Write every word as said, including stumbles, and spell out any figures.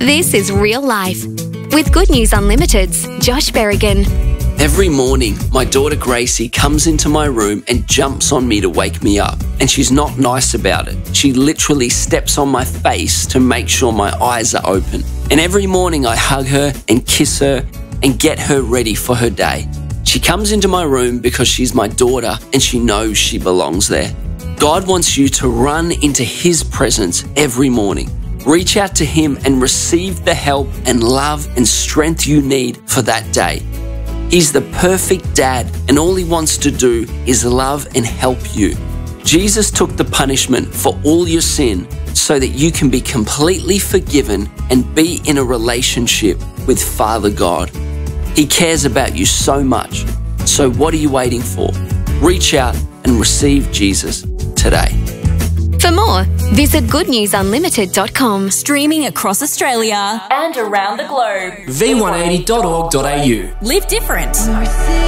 This is Real Life with Good News Unlimited's Josh Berrigan. Every morning, my daughter Gracie comes into my room and jumps on me to wake me up. And she's not nice about it. She literally steps on my face to make sure my eyes are open. And every morning I hug her and kiss her and get her ready for her day. She comes into my room because she's my daughter and she knows she belongs there. God wants you to run into His presence every morning. Reach out to Him and receive the help and love and strength you need for that day. He's the perfect dad, and all He wants to do is love and help you. Jesus took the punishment for all your sin so that you can be completely forgiven and be in a relationship with Father God. He cares about you so much. So what are you waiting for? Reach out and receive Jesus today. For more, visit good news unlimited dot com. Streaming across Australia and around the globe. v one eighty dot org dot a u. Live different.